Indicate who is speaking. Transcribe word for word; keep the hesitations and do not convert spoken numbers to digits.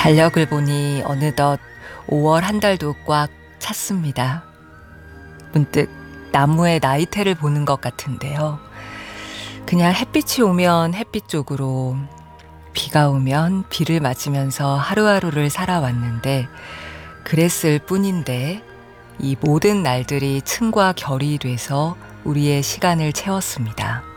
Speaker 1: 달력을 보니 어느덧 오월 한 달도 꽉 찼습니다. 문득 나무의 나이테를 보는 것 같은데요. 그냥 햇빛이 오면 햇빛 쪽으로, 비가 오면 비를 맞으면서 하루하루를 살아왔는데 그랬을 뿐인데 이 모든 날들이 층과 결이 돼서 우리의 시간을 채웠습니다.